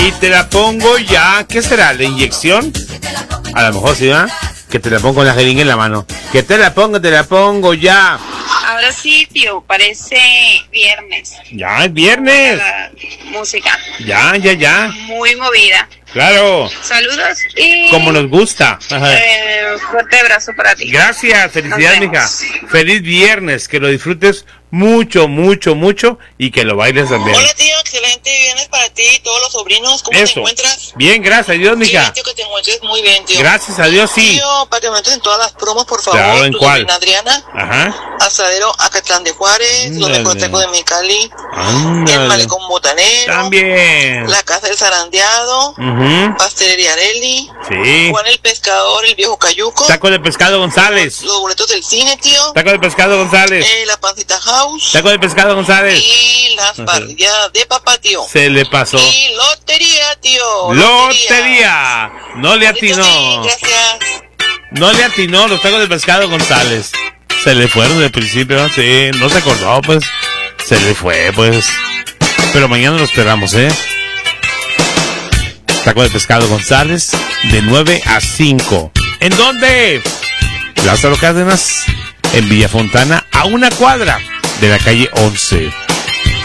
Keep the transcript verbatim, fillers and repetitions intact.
Y te la pongo ya. ¿Qué será? ¿La inyección? A lo mejor sí, ¿verdad? Que te la pongo con la jeringa en la mano. Que te la pongo, te la pongo ya. Ahora sí, tío, parece viernes. Ya es viernes. La música. Ya, ya, ya. Muy movida. Claro. Saludos y... Como nos gusta. Ajá. Eh, fuerte abrazo para ti. Gracias, felicidades, mija. Feliz viernes, que lo disfrutes mucho, mucho, mucho y que lo bailes también. Hola, tío, excelente viernes para ti y todos los sobrinos. ¿Cómo Eso. te encuentras? Bien, gracias a Dios, mija. Sí, tío, que te encuentres muy bien, tío. Gracias a Dios, sí. Tío, para que me entres en todas las promos, por favor. Claro, ¿en tu cuál? sobrina Adriana. Ajá. Asadero Acatlán de Juárez, Ándale. los mejores tacos de Mexicali, Ándale. el Malecón Botanero, También. la Casa del Zarandeado, Ujú. Pastelería Areli, Sí. Juan el Pescador, el Viejo Cayuco, Taco de pescado González. los boletos del cine, tío, Taco de pescado González. eh, la Pancita House Taco de pescado González. y las parrilladas de papá, tío. Se le pasó. Y lotería, tío. Lotería. No le atinó. Sí, gracias. No le atinó los tacos de pescado González. Se le fueron del principio, ¿no? Sí, no se acordó, pues. Se le fue, pues. Pero mañana lo esperamos, ¿eh? Taco de pescado González, de nueve a cinco. ¿En dónde? Lázaro Cárdenas, en Villa Fontana, a una cuadra de la calle once.